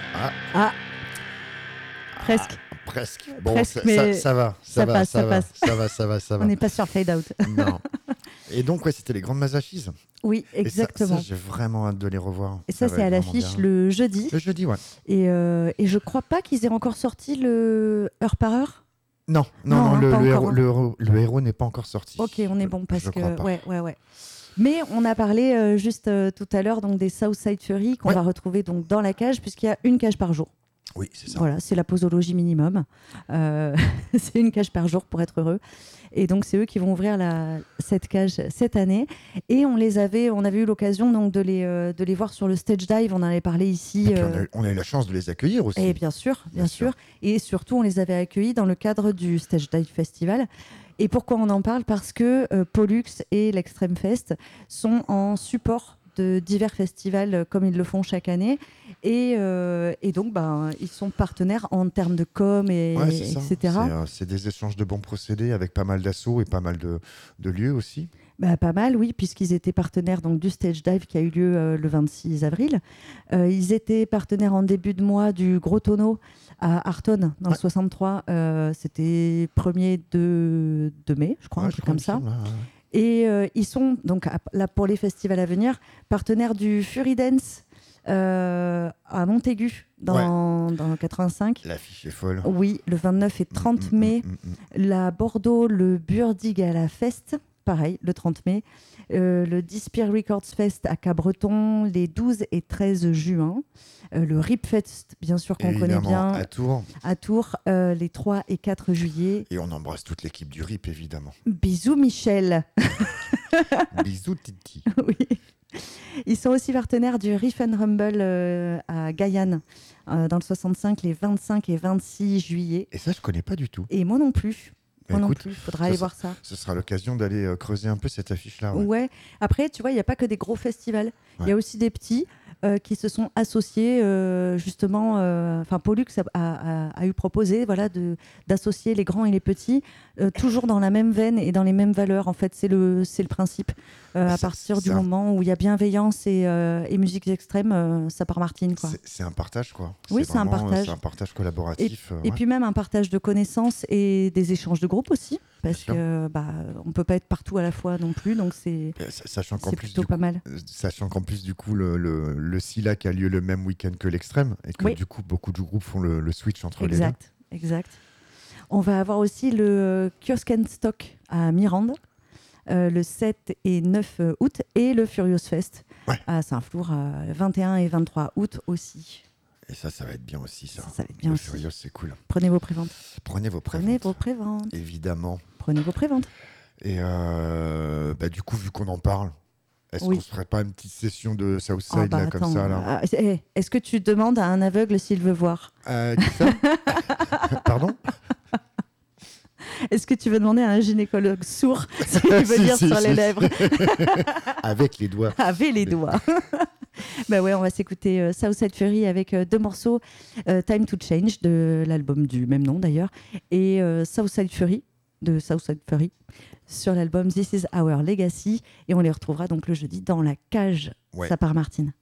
Ah, Ah, presque. presque. Bon, Presque, mais ça va. ça passe, ça passe. Ça va. On n'est pas sur Fade Out. Non. Et donc, ouais, c'était les grandes Mazachies. Oui, Et ça, exactement. j'ai vraiment hâte de les revoir. Et ça, va c'est être à vraiment l'affiche bien. le jeudi. Le jeudi, ouais. Et je crois pas qu'ils aient encore sorti le heure par heure. Non, Non, pas encore, hein. le héros n'est pas encore sorti. Ok, on est bon parce Je crois que pas. ouais. Mais on a parlé juste tout à l'heure donc des Southside Fury qu'on Ouais. va retrouver donc dans la cage puisqu'il y a une cage par jour. Oui, c'est ça. Voilà, c'est la posologie minimum. C'est une cage par jour pour être heureux. Et donc c'est eux qui vont ouvrir cette cage cette année. Et on avait eu l'occasion donc de les voir sur le stage dive. On en avait parlé ici. Et puis on a eu la chance de les accueillir aussi. Et bien sûr. Et surtout, on les avait accueillis dans le cadre du Stage Dive Festival. Et pourquoi on en parle? Parce que Pollux et l'Extreme Fest sont en support de divers festivals comme ils le font chaque année. Et donc, ils sont partenaires en termes de com, Ouais, c'est ça. etc. C'est des échanges de bons procédés avec pas mal d'assauts et pas mal de lieux aussi. Pas mal, oui, puisqu'ils étaient partenaires donc, du Stage Dive qui a eu lieu le 26 avril. Ils étaient partenaires en début de mois du Gros Tonneau à Artonne, dans le 63. C'était 1er de mai, je crois, un truc comme ça. Et ils sont, donc là pour les festivals à venir, partenaires du Fury Dance à Montaigu dans 85. L'affiche est folle. Oui, le 29 et 30 mai. La Bordeaux, le Burdigala Fest. Pareil, le 30 mai. Le Dispire Records Fest à Cabreton, les 12 et 13 juin. Le Rip Fest, bien sûr, qu'on connaît bien. À Tours, les 3 et 4 juillet. Et on embrasse toute l'équipe du Rip, évidemment. Bisous, Michel. Bisous, Titi. Oui. Ils sont aussi partenaires du Riff and Rumble à Guyane, dans le 65, les 25 et 26 juillet. Et ça, je connais pas du tout. Et moi non plus. Écoute, il faudra aller voir ça. Ce sera l'occasion d'aller creuser un peu cette affiche-là. Ouais. Après, tu vois, il n'y a pas que des gros festivals. Il y a aussi des petits qui se sont associés, justement. Pollux a eu proposé d'associer les grands et les petits, toujours dans la même veine et dans les mêmes valeurs. En fait, c'est le principe. À partir du moment où il y a bienveillance et musique extrême, ça part Martine, quoi. C'est un partage, quoi. Oui, c'est un partage. C'est un partage collaboratif. Et puis même un partage de connaissances et des échanges de groupe aussi, parce que on peut pas être partout à la fois non plus, donc c'est plutôt pas mal. Sachant qu'en plus du coup le SILAC a lieu le même week-end que l'Extrême et que du coup beaucoup de groupes font le switch entre les deux. Exact. On va avoir aussi le Kiosk and Stock à Mirande. Le 7 et 9 août et le Furious Fest à Saint-Flour 21 et 23 août aussi. Et ça va être bien aussi, ça. Ça va être bien le aussi. Furious, c'est cool. Prenez vos préventes. Prenez vos préventes. Évidemment. Prenez vos préventes. Et du coup, vu qu'on en parle, est-ce qu'on ne ferait pas une petite session de Southside comme ça là Est-ce que tu demandes à un aveugle s'il veut voir qui ça Pardon. Est-ce que tu veux demander à un gynécologue sourd s'il veut lire sur les lèvres Avec les doigts. Avec les doigts. On va s'écouter Southside Fury avec 2 morceaux, Time to Change de l'album du même nom d'ailleurs, et Southside Fury de Southside Fury sur l'album This Is Our Legacy, et on les retrouvera donc le jeudi dans la cage. Ça part Martine.